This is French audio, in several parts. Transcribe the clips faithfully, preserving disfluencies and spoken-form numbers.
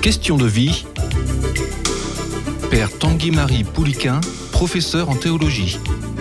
Question de vie. Père Tanguy-Marie Pouliquin, professeur en théologie.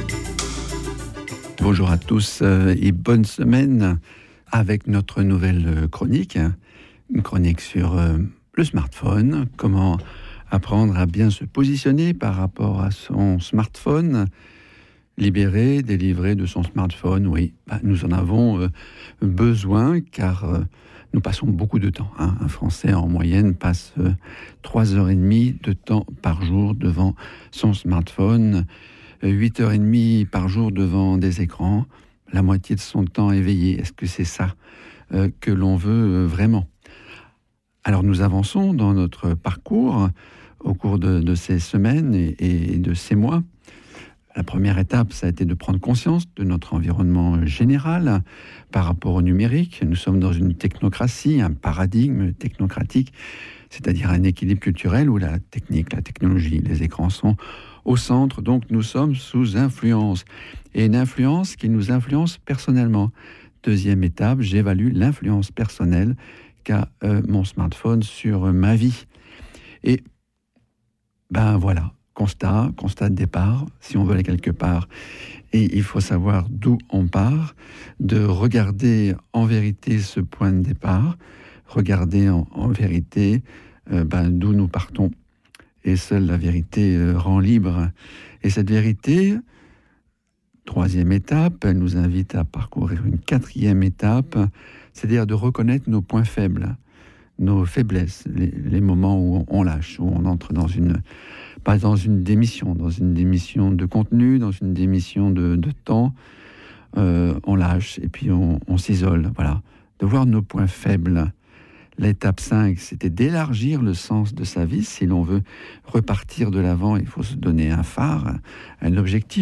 Bonjour à tous et bonne semaine avec notre nouvelle chronique. Une chronique sur le smartphone, comment apprendre à bien se positionner par rapport à son smartphone, libéré, délivré de son smartphone. Oui, bah, nous en avons besoin car nous passons beaucoup de temps. Hein. Un Français en moyenne passe trois heures trente de temps par jour devant son smartphone, huit heures trente par jour devant des écrans, la moitié de son temps éveillé. Est-ce que c'est ça euh, que l'on veut euh, vraiment ? Alors nous avançons dans notre parcours au cours de, de ces semaines et, et de ces mois. La première étape, ça a été de prendre conscience de notre environnement général par rapport au numérique. Nous sommes dans une technocratie, un paradigme technocratique, c'est-à-dire un équilibre culturel où la technique, la technologie, les écrans sont au centre. Donc nous sommes sous influence, et une influence qui nous influence personnellement. Deuxième étape, j'évalue l'influence personnelle qu'a euh, mon smartphone sur euh, ma vie. Et ben voilà. Constat, constat de départ, si on veut aller quelque part. Et il faut savoir d'où on part, de regarder en vérité ce point de départ, regarder en, en vérité euh, ben, d'où nous partons. Et seule la vérité euh, rend libre. Et cette vérité, troisième étape, elle nous invite à parcourir une quatrième étape, c'est-à-dire de reconnaître nos points faibles, nos faiblesses, les, les moments où on lâche, où on entre dans une... pas dans une démission, dans une démission de contenu, dans une démission de, de temps, euh, on lâche et puis on, on s'isole, voilà. De voir nos points faibles. L'étape cinq, c'était d'élargir le sens de sa vie. Si l'on veut repartir de l'avant, il faut se donner un phare, un objectif.